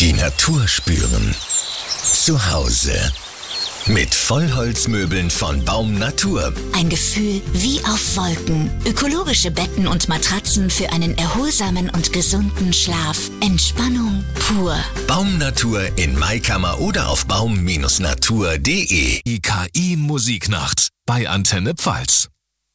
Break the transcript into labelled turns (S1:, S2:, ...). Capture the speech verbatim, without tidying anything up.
S1: Die Natur spüren. Zu Hause. Mit Vollholzmöbeln von Baum Natur.
S2: Ein Gefühl wie auf Wolken. Ökologische Betten und Matratzen für einen erholsamen und gesunden Schlaf. Entspannung pur.
S1: Baum Natur in Maikammer oder auf baum Bindestrich natur punkt de.
S3: I K I Musiknacht bei Antenne Pfalz.